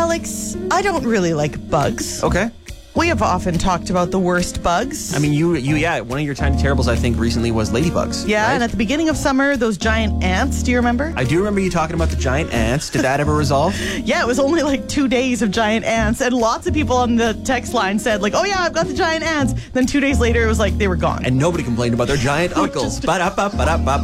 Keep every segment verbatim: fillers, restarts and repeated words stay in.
Alex, I don't really like bugs. Okay. We have often talked about the worst bugs. I mean, you, you, yeah, one of your tiny terribles, I think, recently was ladybugs. Yeah, right? and at the beginning of summer, those giant ants, do you remember? I do remember you talking about the giant ants. Did that ever resolve? Yeah, it was only like two days of giant ants, and lots of people on the text line said, like, oh yeah, I've got the giant ants. Then two days later, it was like they were gone. And nobody complained about their giant uncles. Ba-da-ba, ba-da-ba.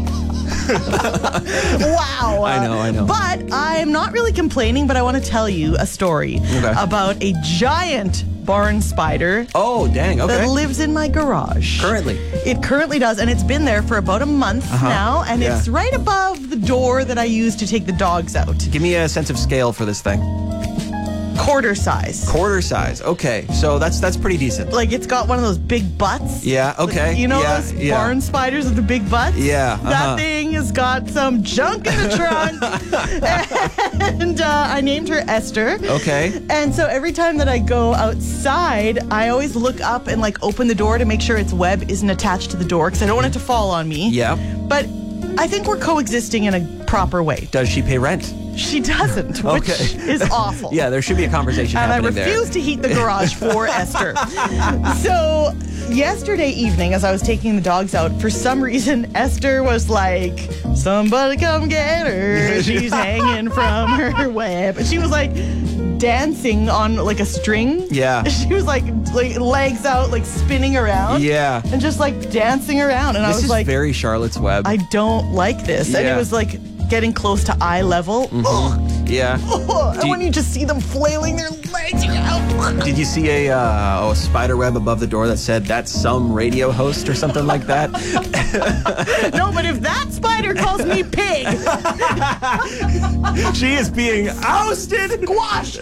Wow. I know, I know. But I'm not really complaining, but I want to tell you a story Okay. about a giant barn spider Oh, dang, okay. that lives in my garage. Currently. It currently does, and it's been there for about a month Uh-huh. now, and Yeah. it's right above the door that I use to take the dogs out. Give me a sense of scale for this thing. Quarter size. Quarter size. Okay, so that's that's pretty decent. Like, it's got one of those big butts. Yeah, okay. Like, you know yeah, those yeah. barn spiders with the big butts? Yeah, uh-huh. That thing has got some junk in the trunk. And uh, I named her Esther. Okay. And so every time that I go outside, I always look up and like open the door to make sure its web isn't attached to the door because I don't want it to fall on me. Yeah. But I think we're coexisting in a proper way. Does she pay rent? She doesn't, which Okay. is awful. Yeah, there should be a conversation And I happening there. refuse to heat the garage for Esther. So yesterday evening, as I was taking the dogs out, for some reason, Esther was like, somebody come get her. She's hanging from her web. And she was like dancing on like a string. Yeah. She was like, like legs out, like spinning around. Yeah. And just like dancing around. And I This was is like, very Charlotte's Web. I don't like this. And it Yeah. was like getting close to eye level. Ugh. Yeah. And Do you- when you just see them flailing their legs out. Did you see a uh, oh, a spider web above the door that said that's some radio host or something like that? No, but if that spider calls me pig, She is being ousted. squashed.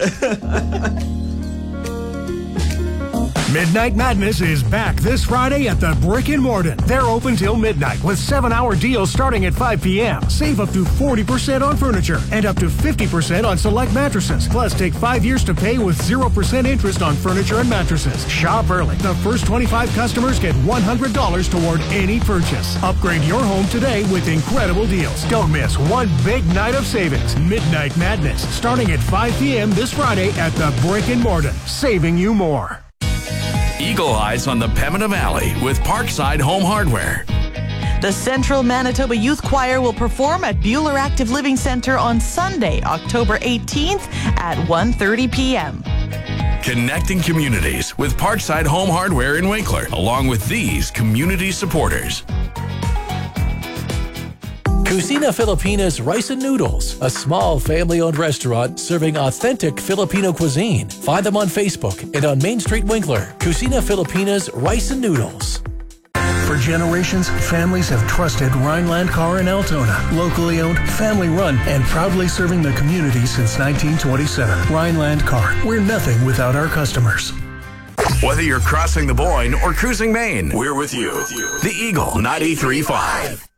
Midnight Madness is back this Friday at the Brick and Morton. They're open till midnight with seven-hour deals starting at five p.m. Save up to forty percent on furniture and up to fifty percent on select mattresses. Plus, take five years to pay with zero percent interest on furniture and mattresses. Shop early. The first twenty-five customers get one hundred dollars toward any purchase. Upgrade your home today with incredible deals. Don't miss one big night of savings. Midnight Madness starting at five p.m. this Friday at the Brick and Morton. Saving you more. Eagle Eyes on the Pembina Valley with Parkside Home Hardware. The Central Manitoba Youth Choir will perform at Bueller Active Living Center on Sunday, October eighteenth at one thirty p.m. Connecting communities with Parkside Home Hardware in Winkler, along with these community supporters. Cucina Filipina's Rice and Noodles, a small family-owned restaurant serving authentic Filipino cuisine. Find them on Facebook and on Main Street, Winkler. Cucina Filipina's Rice and Noodles. For generations, families have trusted Rhineland Car in Altona. Locally owned, family run, and proudly serving the community since nineteen twenty-seven. Rhineland Car. We're nothing without our customers. Whether you're crossing the Boyne or cruising Maine, we're with you. The Eagle ninety-three point five.